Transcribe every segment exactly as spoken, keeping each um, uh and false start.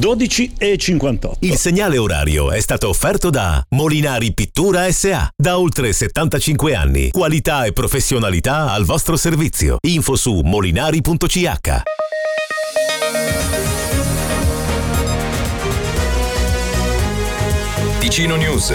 dodici e cinquantotto. Il segnale orario è stato offerto da Molinari Pittura S A. Da oltre settantacinque anni. Qualità e professionalità al vostro servizio. Info su molinari punto c h. Ticino News.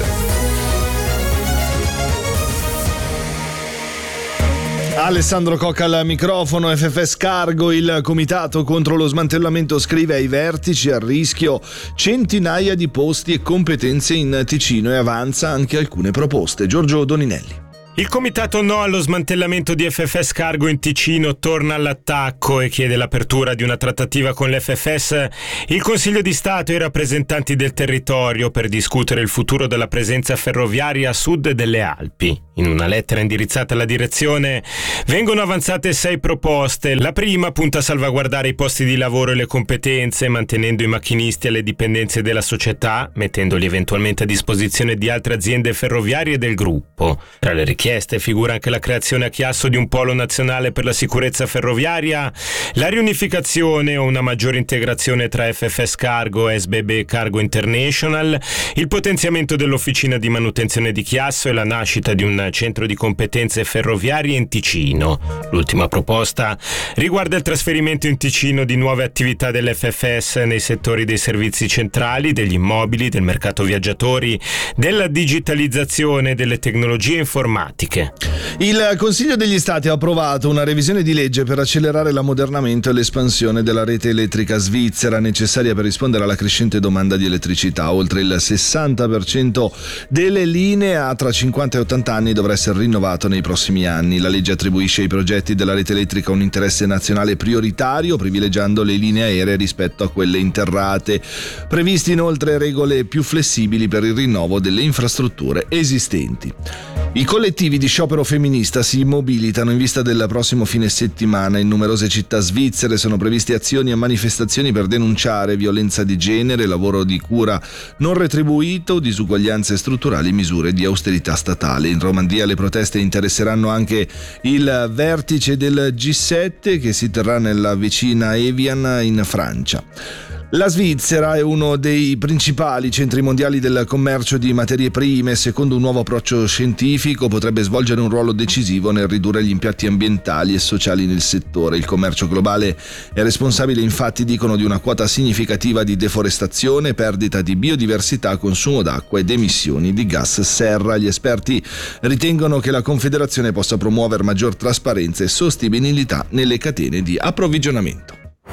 Alessandro Cocca al microfono. F F S Cargo, il comitato contro lo smantellamento, scrive ai vertici: a rischio centinaia di posti e competenze in Ticino, e avanza anche alcune proposte. Giorgio Doninelli. Il comitato no allo smantellamento di F F S Cargo in Ticino torna all'attacco e chiede l'apertura di una trattativa con l'F F S, il Consiglio di Stato e i rappresentanti del territorio per discutere il futuro della presenza ferroviaria a sud delle Alpi. In una lettera indirizzata alla direzione vengono avanzate sei proposte. La prima punta a salvaguardare i posti di lavoro e le competenze, mantenendo i macchinisti alle dipendenze della società, mettendoli eventualmente a disposizione di altre aziende ferroviarie del gruppo. Tra le richieste figura anche la creazione a Chiasso di un polo nazionale per la sicurezza ferroviaria, la riunificazione o una maggiore integrazione tra F F S Cargo e S B B Cargo International, il potenziamento dell'officina di manutenzione di Chiasso e la nascita di un centro di competenze ferroviarie in Ticino. L'ultima proposta riguarda il trasferimento in Ticino di nuove attività dell'F F S nei settori dei servizi centrali, degli immobili, del mercato viaggiatori, della digitalizzazione e delle tecnologie informatiche. Il Consiglio degli Stati ha approvato una revisione di legge per accelerare l'ammodernamento e l'espansione della rete elettrica svizzera necessaria per rispondere alla crescente domanda di elettricità. Oltre il sessanta per cento delle linee a tra cinquanta e ottanta anni dovrà essere rinnovato nei prossimi anni. La legge attribuisce ai progetti della rete elettrica un interesse nazionale prioritario, privilegiando le linee aeree rispetto a quelle interrate. Previsti inoltre regole più flessibili per il rinnovo delle infrastrutture esistenti. I collettivi di sciopero femminista si mobilitano in vista del prossimo fine settimana. In numerose città svizzere sono previste azioni e manifestazioni per denunciare violenza di genere, lavoro di cura non retribuito, disuguaglianze strutturali e misure di austerità statale. In Romandia le proteste interesseranno anche il vertice del G sette che si terrà nella vicina Evian in Francia. La Svizzera è uno dei principali centri mondiali del commercio di materie prime. Secondo un nuovo approccio scientifico potrebbe svolgere un ruolo decisivo nel ridurre gli impatti ambientali e sociali nel settore. Il commercio globale è responsabile, infatti, dicono, di una quota significativa di deforestazione, perdita di biodiversità, consumo d'acqua ed emissioni di gas serra. Gli esperti ritengono che la Confederazione possa promuovere maggior trasparenza e sostenibilità nelle catene di approvvigionamento.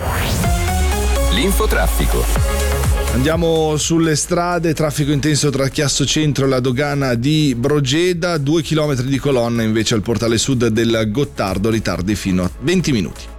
L'infotraffico. Andiamo sulle strade, traffico intenso tra Chiasso Centro e la dogana di Brogeda, due chilometri di colonna invece al portale sud del Gottardo, ritardi fino a venti minuti.